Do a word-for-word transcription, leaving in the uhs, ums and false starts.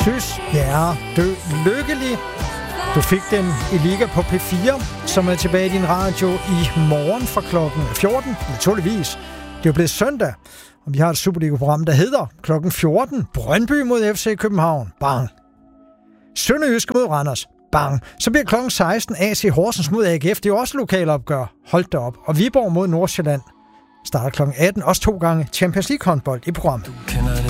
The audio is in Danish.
Tys, ja, dø lykkelig. Du fik den i Liga på P fire, som er tilbage i din radio i morgen fra klokken fjorten, naturligvis. Det er jo blevet søndag, og vi har et Superliga-program, der hedder klokken fjorten. Brøndby mod F C København. Bang. Sønderjyske mod Randers. Bang. Så bliver klokken seksten A C Horsens mod A G F. Det er jo også lokalopgør. Hold da op. Og Viborg mod Nordsjælland starter klokken atten. Også to gange Champions League håndbold i programmet. Du kender det